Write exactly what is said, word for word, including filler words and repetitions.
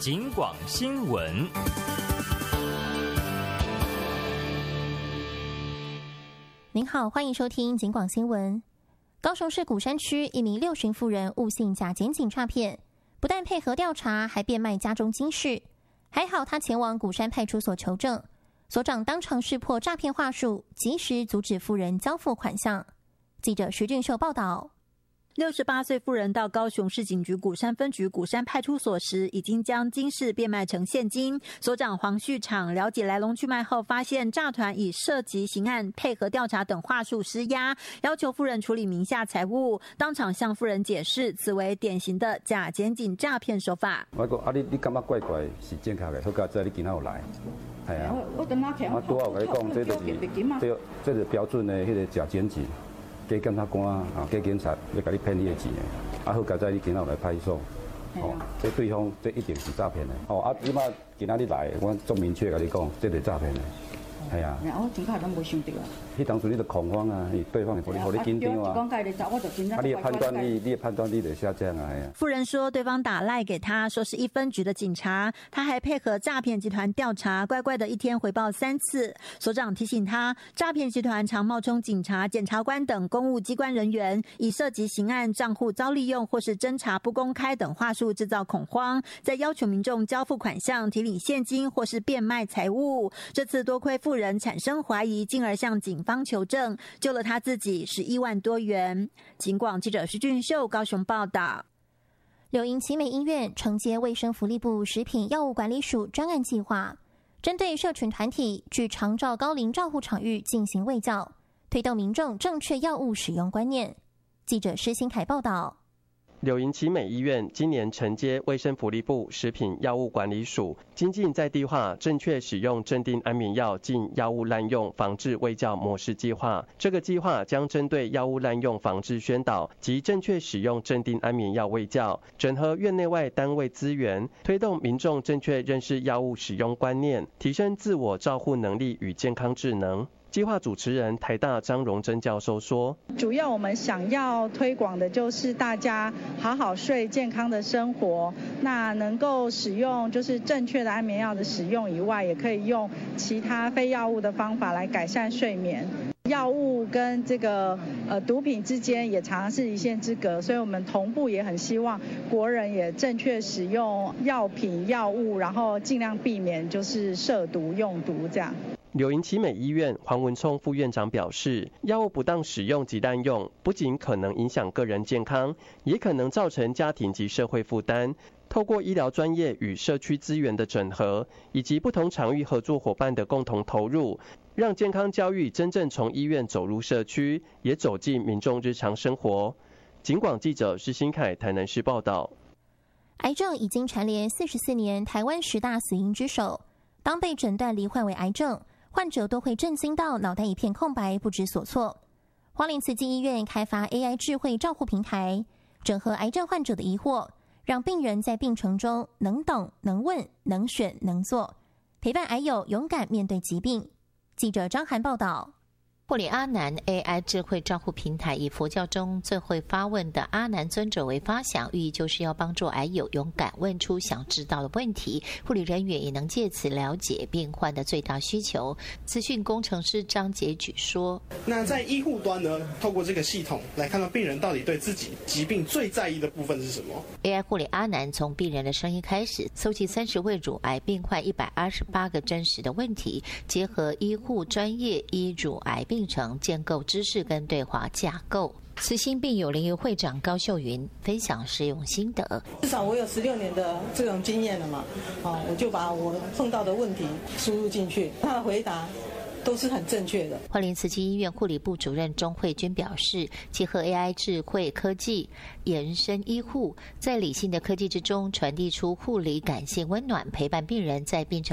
警广新闻。 您好，欢迎收听警广新闻。高雄市鼓山区一名六旬妇人误信假检警诈骗，不但配合调查，还变卖家中金饰。还好他前往鼓山派出所求证，所长当场识破诈骗话术，及时阻止妇人交付款项。记者徐俊秀报道。 六十八岁妇人到高雄市警局鼓山分局鼓山派出所时，已经将金饰变卖成现金。所长黄旭场了解来龙去脉后，发现诈团以涉及刑案、配合调查等话术施压，要求妇人处理名下财物。当场向妇人解释，此为典型的假检警诈骗手法。 我讲啊，你你感觉怪怪是正确的，好佳在你今仔有来，系啊。我等下听。我拄好跟你讲，这就是这这是标准的迄个假检警。加检察官啊，加警察要甲你骗你的钱的，啊好佳在你今仔有来派出所，哦，这对方这一定是诈骗的，哦啊，你嘛今仔你来，我足明确甲你讲，这是诈骗的，系啊。我真卡拢无想到啊。迄当初你的恐慌啊，对方会互你互你紧张啊，啊，你的判断力，你的判断力就下降啊。 妇人说，对方打赖给他，说是一分局的警察，他还配合诈骗集团调查，乖乖的一天回报三次。所长提醒他，诈骗集团常冒充警察、检察官等公务机关人员，以涉及刑案、账户遭利用或是侦查不公开等话术制造恐慌，再要求民众交付款项、提领现金或是变卖财物。这次多亏妇人产生怀疑，进而向警方求证，救了他自己十一万多元。警广记者徐俊秀高雄报道。 柳营奇美医院承接卫生福利部食品药物管理署专案计划，针对社群团体据长照高龄照护场域进行卫教，推动民众正确药物使用观念。记者施新凯报道。 柳营奇美医院今年承接卫生福利部食品药物管理署精进在地化正确使用镇定安眠药进药物滥用防治卫教模式计划。这个计划将针对药物滥用防治宣导及正确使用镇定安眠药卫教，整合院内外单位资源，推动民众正确认识药物使用观念，提升自我照护能力与健康智能。计划主持人台大张荣珍教授说， 主要我们想要推广的就是大家好好睡、健康的生活，那能够使用就是正确的安眠药的使用以外，也可以用其他非药物的方法来改善睡眠。药物跟这个呃毒品之间也常常是一线之隔，所以我们同步也很希望国人也正确使用药品、药物，然后尽量避免就是涉毒用毒这样。 柳营奇美医院黄文聪副院长表示，药物不当使用及滥用，不仅可能影响个人健康，也可能造成家庭及社会负担。透过医疗专业与社区资源的整合，以及不同场域合作伙伴的共同投入，让健康教育真正从医院走入社区，也走进民众日常生活。警广记者施新凯台南市报道。 癌症已经蝉联四十四年台湾十大死因之首，当被诊断罹患为癌症，患者都会震惊到脑袋一片空白，不知所措。花莲慈济医院开发 A I 智慧照护平台，整合癌症患者的疑惑，让病人在病程中能懂、能问、能选、能做，陪伴癌友勇敢面对疾病。记者张涵报道。 护理阿南 A I 智慧照护平台以佛教中最会发问的阿南尊者为发想，寓意就是要帮助癌友勇敢问出想知道的问题，护理人员也能借此了解病患的最大需求。资讯工程师张杰举说， 那在医护端呢，透过这个系统来看到病人到底对自己疾病最在意的部分是什么。 A I 护理阿南从病人的声音开始，搜集三十位乳癌病患一百二十八个真实的问题，结合医护专业医乳癌病病程建构知识跟对话架构。慈心病友联谊会长高秀云分享实用心得， 至少我有十六年的这种经验了嘛，哦，我就把我碰到的问题输入进去，他的回答都是很正确的。 花莲慈济医院护理部主任钟慧君表示，结合 A I 智慧科技延伸医护，在理性的科技之中传递出护理感性温暖，陪伴病人在病程